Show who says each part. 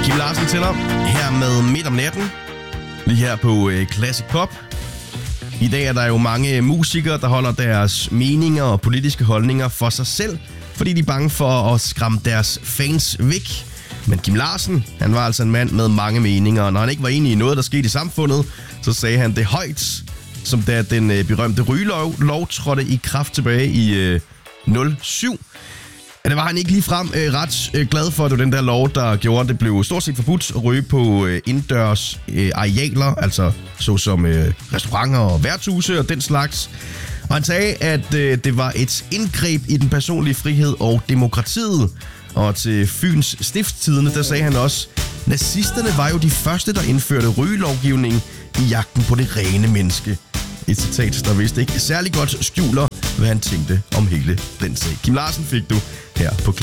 Speaker 1: Kim Larsen tænder her med Midt om natten, lige her på Classic Pop. I dag er der jo mange musikere, der holder deres meninger og politiske holdninger for sig selv, fordi de er bange for at skræmme deres fans væk. Men Kim Larsen, han var altså en mand med mange meninger, og når han ikke var enig i noget, der skete i samfundet, så sagde han det højt, som da den berømte rygelov trådte i kraft tilbage i 07. Ja, det var han ikke ligefrem ret glad for. Det var den der lov, der gjorde, at det blev stort set forbudt at ryge på indendørs arealer, altså såsom restauranter og værtshuse og den slags. Og han sagde, at det var et indgreb i den personlige frihed og demokratiet. Og til Fyns Stiftstidende, der sagde han også, nazisterne var jo de første, der indførte rygelovgivning i jagten på det rene menneske. Et citat, der vist ikke særlig godt skjuler, hvad han tænkte om hele den sag. Kim Larsen fik du her på